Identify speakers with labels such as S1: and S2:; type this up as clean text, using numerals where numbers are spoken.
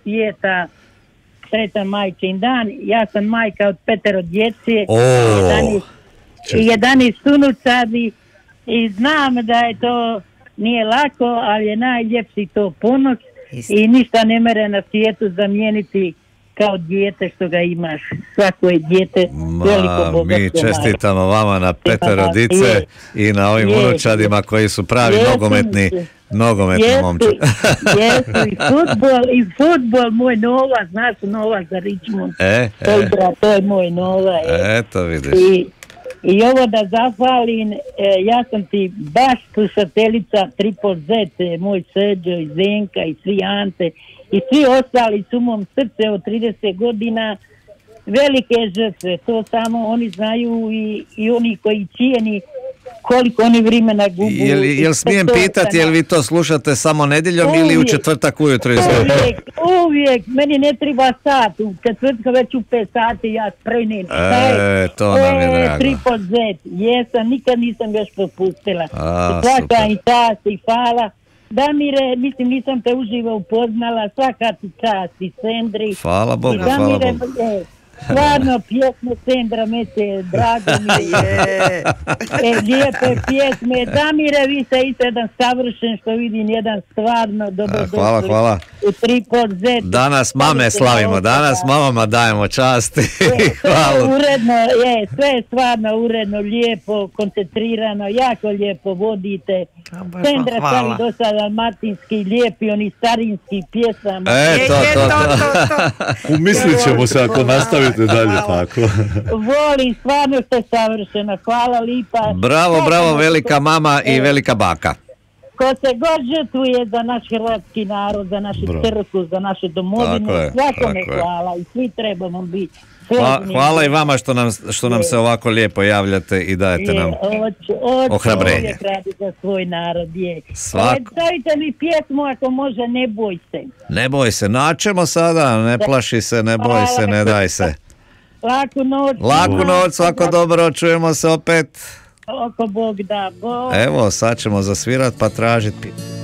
S1: svijeta, sretan majčin dan. Ja sam majka od 5 djece, 11 unučadi i znam da je to nije lako, ali je najljepši to ponos i ništa ne mere na svijetu zamijeniti kao dijete što ga imaš. Svako je dijete veliko bogatstvo.
S2: Mi čestitamo vama na 5 dice i na ovim unučadima koji su pravi nogometni momčad.
S1: Jesu, i futbol, moj Nova, znaš Nova za Richmond. To je moj Nova.
S2: Eto vidiš.
S1: I ovo da zahvalim, ja sam ti baš slušateljica Triple Z, moj Srđo i Zenka i svi Ante i svi ostali su u mom srce od 30 godina, velike žrtve, to samo oni znaju i oni koji cijeni koliko oni vremena gubu.
S2: Jel smijem pitati, jel vi to slušate samo nedjeljom ili u četvrtak ujutro?
S1: Uvijek, meni ne treba sat, u četvrtka već u 5 sati ja spremim.
S2: To nam je drago.
S1: Triple Z, jesam, nikad nisam još propustila. Svaka i čast i hvala. Damire, mislim nisam te uživo upoznala, svaka ti čast i Sendri.
S2: Hvala Bogu, hvala Bogu.
S1: Stvarno, pjesme Sendra Mete, drago mi je. Lijepe pjesme. Damire, vi ste isto jedan savršen, što vidim, jedan stvarno dobro.
S2: Hvala.
S1: U Triple Z.
S2: Danas mame slavimo, danas mamama dajemo časti. Hvala.
S1: Uredno, sve je stvarno uredno, lijepo, koncentrirano, jako lijepo vodite. Sendra stavi do sada martinski, lijepi, oni starinski pjesama.
S3: Umislit ćemo se ako nastavite dalje tako.
S1: Volim, stvarno ste savršena, hvala lipa.
S2: Bravo, velika mama i velika baka.
S1: Ko se god žrtvuje za naš hrvatski narod, za našu crkvu, za našu domovinu, svakome hvala i svi trebamo biti.
S2: Hvala i vama što nam se ovako lijepo javljate i dajete nam ohrabrenje.
S1: Za svoj narod je. Stavite mi pjesmu ako može, Ne boj se.
S2: Ne boj se, naćemo sada, ne plaši se, ne boj se, ne daj se. Laku noć, svako dobro, čujemo se opet.
S1: Oko Bog da, Bog.
S2: Evo, sad ćemo zasvirat pa tražiti.